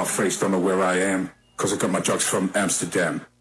Scarface, don't know where I am, cause I got my drugs from Amsterdam.